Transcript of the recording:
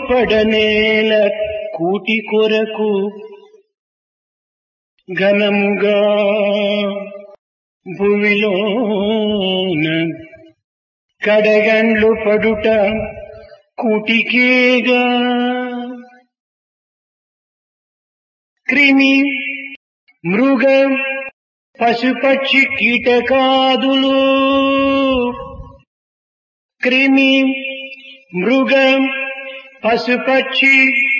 పడనేల కూటి కొరకు ఘనముగా భువిలోన కడగండ్లు పడుట కూటికేగా. క్రిమి మృగ పశుపక్షి కీటకాదులు క్రిమి మృగ పశుపక్షి